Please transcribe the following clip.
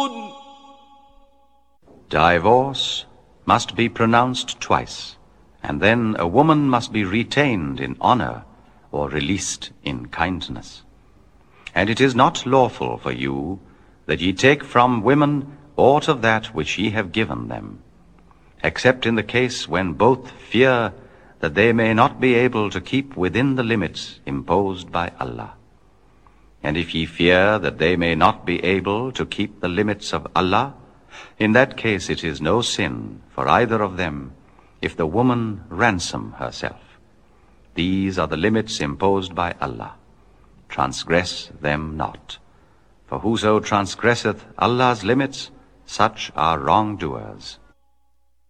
Divorce must be pronounced twice, and then a woman must be retained in honor or released in kindness. And it is not lawful for you that ye take from women aught of that which ye have given them, except in the case when both fear that they may not be able to keep within the limits imposed by Allah. And if ye fear that they may not be able to keep the limits of Allah, in that case it is no sin for either of them if the woman ransom herself. These are the limits imposed by Allah. Transgress them not. For whoso transgresseth Allah's limits, such are wrongdoers.